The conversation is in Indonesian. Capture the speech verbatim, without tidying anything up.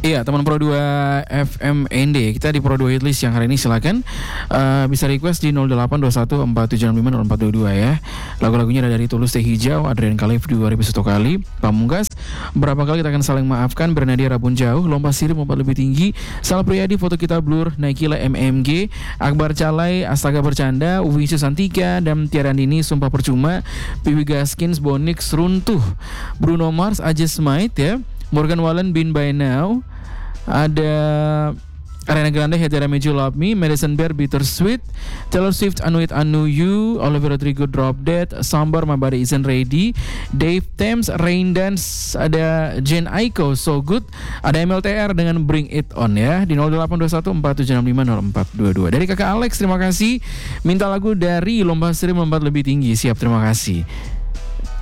Iya, teman Pro dua F M N D. Kita di Pro dua Hitlist yang hari ini silakan uh, bisa request di nol delapan dua satu empat tujuh enam lima nol empat dua dua ya. Lagu-lagunya ada dari Tulus Teh Hijau, Adrian Khalif dua ribu satu kali, Pamungkas, berapa kali kita akan saling maafkan, Bernadia Rabun Jauh, Lompat Sirip Lompat Lebih Tinggi, Sal Priadi, Foto Kita Blur, Naikila M M G, Akbar Calai, Astaga Bercanda, Uwi Susantika, dan Tiara Dini, Sumpah Percuma, Piwi Gaskins, Bonix, Runtuh, Bruno Mars, I Just Might ya, Morgan Wallen, Been By Now, ada Ariana Grande, Hedera Meju, Love Me, Madison Bear, Bittersweet, Taylor Swift, Anu It Anu You, Olivia Rodrigo, Drop Dead, Sambar, My Body Isn't Ready, Dave Thames, Rain Dance, ada Jen Aiko, So Good, ada M L T R dengan Bring It On ya, di nol delapan dua satu empat tujuh enam lima nol empat dua dua. Dari kakak Alex, terima kasih. Minta lagu dari Lomba Seri Lompat Lebih Tinggi. Siap, terima kasih.